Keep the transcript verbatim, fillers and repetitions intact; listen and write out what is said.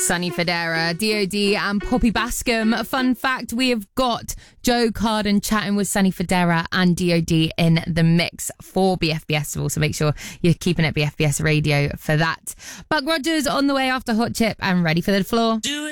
Sonny Fodera, D O D and Poppy Bascom. A fun fact, we have got Joe Carden chatting with Sonny Fodera and D O D in the mix for B F B S Festival, so make sure you're keeping it B F B S Radio for that. Buck Rogers on the way after Hot Chip and ready for the floor.